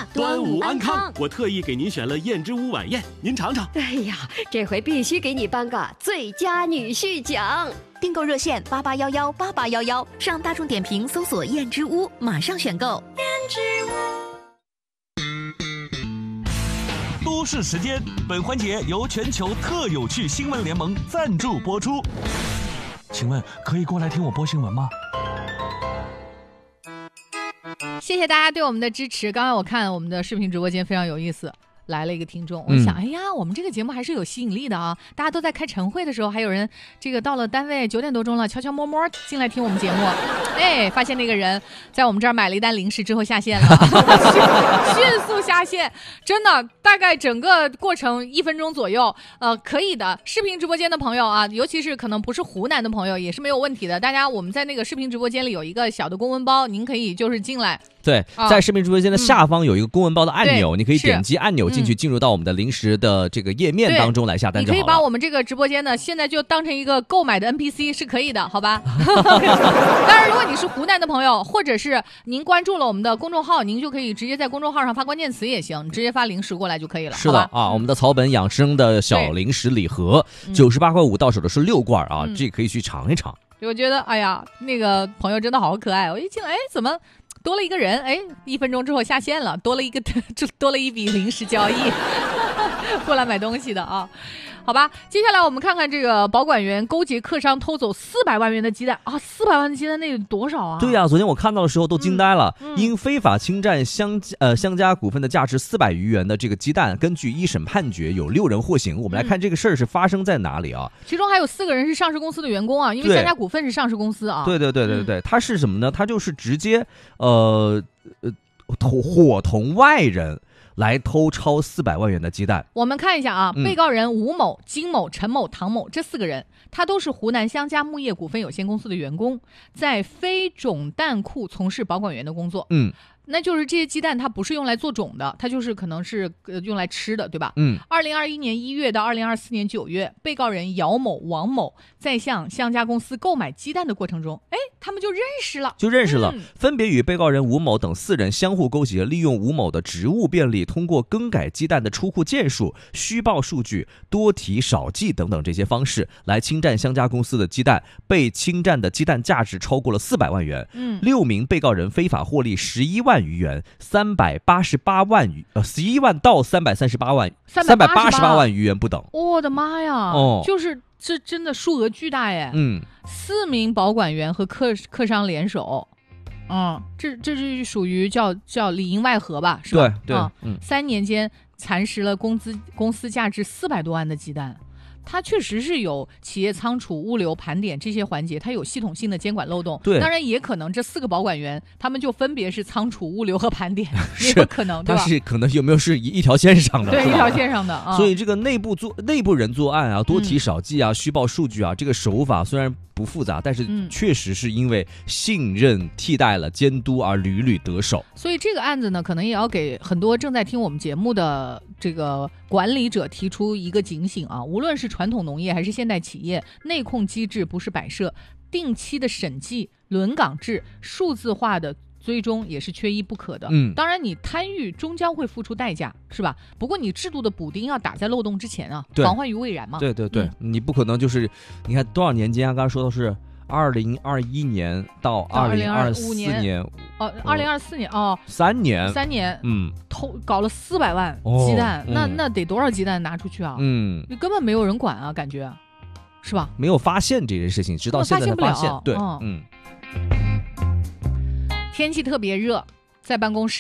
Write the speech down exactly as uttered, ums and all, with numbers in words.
端午安康，我特意给您选了燕之屋晚宴，您尝尝。 哎呀，这回必须给你颁个最佳女婿奖。 订购热线八八幺幺八八幺幺，上大众点评搜索燕之屋，马上选购。燕之屋。 都市时间，本环节由全球特有趣新闻联盟赞助播出。请问可以过来听我播新闻吗？ 谢谢大家对我们的支持。刚刚我看我们的视频直播间非常有意思，来了一个听众，我想、嗯、哎呀，我们这个节目还是有吸引力的啊！大家都在开晨会的时候，还有人这个到了单位九点多钟了，悄悄摸摸进来听我们节目，哎，发现那个人在我们这儿买了一单零食之后下线了，迅速下线，真的，大概整个过程一分钟左右，呃，可以的。视频直播间的朋友啊，尤其是可能不是湖南的朋友，也是没有问题的。大家，我们在那个视频直播间里有一个小的公文包，您可以就是进来。 对，在视频直播间的下方有一个公文包的按钮， 嗯、 你可以点击按钮进去，进入到我们的零食的这个页面当中来下单就好了。 你可以把我们这个直播间呢，现在就当成一个购买的 N P C 是可以的，好吧？当然，如果你是湖南的朋友，或者是您关注了我们的公众号，您就可以直接在公众号上发关键词也行，你直接发零食过来就可以了。 是的啊，我们的草本养生的小零食礼盒，九十八块五到手的是六罐啊，嗯、这可以去尝一尝。 我觉得，哎呀，那个朋友真的好可爱，我一进来，哎，怎么？多了一个人，哎，一分钟之后下线了，多了一个，多了一笔临时交易，过来买东西的啊，好吧。接下来我们看看这个保管员勾结客商偷走四百万元的鸡蛋啊，四百万的鸡蛋那有多少啊？ 对呀、啊，昨天我看到的时候都惊呆了，嗯嗯、因非法侵占香呃香家股份的价值四百余元的这个鸡蛋，根据一审判决有六人获刑。我们来看这个事儿是发生在哪里啊？ 其中还有四个人是上市公司的员工啊，因为香家股份是上市公司啊。 对对对对对，它是什么呢？它就是直接呃。呃呃，伙同外人来偷抄四百万元的鸡蛋。 我们看一下啊，嗯、被告人吴某、金某、陈某、唐某这四个人，他都是湖南香家牧业股份有限公司的员工，在非种蛋库从事保管员的工作。嗯。那就是这些鸡蛋它不是用来做种的，它就是可能是用来吃的，对吧？嗯。二零二一年一月到二零二四年九月，被告人姚某、王某在向香家公司购买鸡蛋的过程中，哎，他们就认识了， 就认识了，嗯、分别与被告人吴某等四人相互勾结，利用吴某的职务便利，通过更改鸡蛋的出库件数、虚报数据、多提少记等等这些方式，来侵占香家公司的鸡蛋。被侵占的鸡蛋价值超过了四百万元。嗯。六名被告人非法获利十一万余元，三百八十八万余呃十一万到三百三十八万三百八十八万余元不等。 我的妈呀！哦，就是这真的数额巨大耶。嗯，四名保管员和客客商联手，嗯，这这是属于叫叫里应外合吧？是吧？ 对对，嗯， 三年间蚕食了公司公司价值四百多万的鸡蛋。它确实是有企业仓储、物流、盘点这些环节，它有系统性的监管漏洞。对，当然也可能这四个保管员他们就分别是仓储、物流和盘点，也有可能，对吧？ 它是可能有没有是一条线上的？ 对，一条线上的。啊、 所以这个内部做内部人作案啊，多提少记啊，嗯、虚报数据啊，这个手法虽然不复杂，但是确实是因为信任替代了监督而屡屡得手。 所以这个案子呢，可能也要给很多正在听我们节目的这个管理者提出一个警醒啊，无论是传统农业还是现代企业，内控机制不是摆设，定期的审计、轮岗制、数字化的追踪也是缺一不可的。嗯，当然你贪欲终将会付出代价，是吧？不过你制度的补丁要打在漏洞之前啊，防患于未然嘛。 对对对，嗯、你不可能就是你看多少年间啊，刚刚说的是二零二一年到二零二四年， 哦，二零二四年哦， 三年， 三年，嗯，偷搞了四百万鸡蛋，哦嗯、那那得多少鸡蛋拿出去啊？嗯，你根本没有人管啊，感觉是吧？ 没有发现这件事情，直到现在才发现。对， 嗯。天气特别热，在办公室